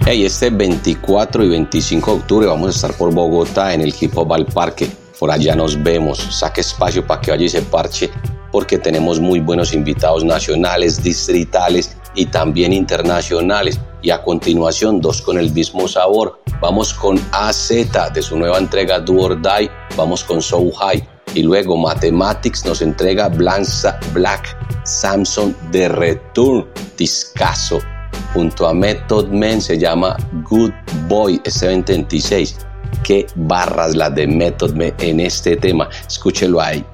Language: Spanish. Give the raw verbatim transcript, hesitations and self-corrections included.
Hey, este veinticuatro y veinticinco de octubre vamos a estar por Bogotá en el Hip Hop al Parque. Por allá nos vemos. Saque espacio para que vaya y se parche, porque tenemos muy buenos invitados nacionales, distritales y también internacionales. Y a continuación, dos con el mismo sabor. Vamos con A Z de su nueva entrega Do or Die. Vamos con So High. Y luego Mathematics nos entrega Black Samson de Return. Discaso. Junto a Method Man se llama Good Boy, este veinte veintiséis. Qué barras las de Method Man en este tema. Escúchelo ahí.